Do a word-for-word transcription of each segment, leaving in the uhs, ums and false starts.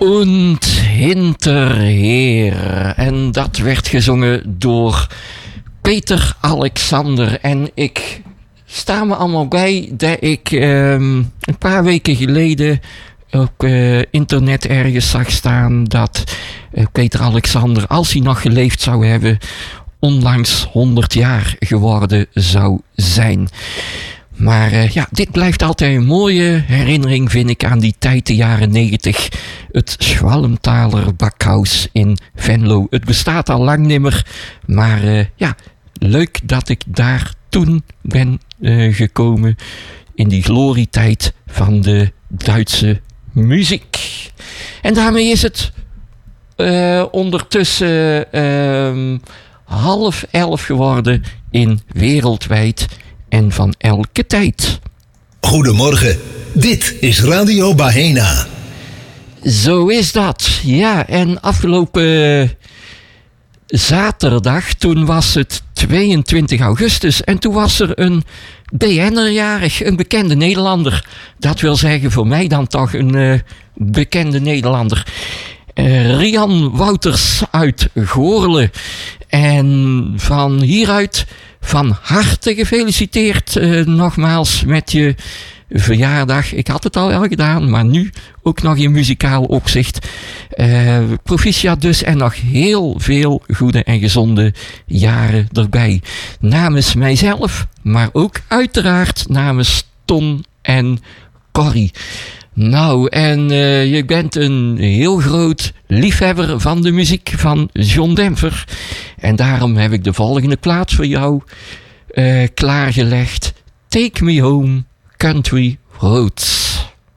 Und hinterher. En dat werd gezongen door Peter Alexander. En ik sta me allemaal bij dat ik um, een paar weken geleden op uh, internet ergens zag staan dat uh, Peter Alexander, als hij nog geleefd zou hebben, onlangs honderd jaar geworden zou zijn. Maar uh, ja, dit blijft altijd een mooie herinnering, vind ik, aan die tijd, de jaren negentig. Het Schwalmtaler Bakhuis in Venlo. Het bestaat al lang nimmer, maar uh, ja, leuk dat ik daar toen ben uh, gekomen in die glorietijd van de Duitse muziek. En daarmee is het uh, ondertussen uh, half elf geworden in Wereldwijd en van elke tijd. Goedemorgen, dit is Radio Bahena. Zo is dat, ja. En afgelopen zaterdag, toen was het tweeëntwintig augustus en toen was er een B N'er jarig, een bekende Nederlander. Dat wil zeggen voor mij dan toch een uh, bekende Nederlander. Uh, Rian Wouters uit Goorle. En van hieruit van harte gefeliciteerd uh, nogmaals met je verjaardag. Ik had het al wel gedaan, maar nu ook nog in muzikaal opzicht. Uh, proficiat dus en nog heel veel goede en gezonde jaren erbij. Namens mijzelf, maar ook uiteraard namens Ton en Corrie. Nou, en uh, je bent een heel groot liefhebber van de muziek van John Denver. En daarom heb ik de volgende plaat voor jou uh, klaargelegd. Take Me Home, Country Roads.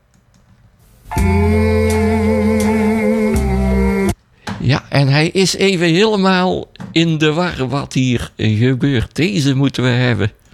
Ja, en hij is even helemaal in de war wat hier gebeurt. Deze moeten we hebben.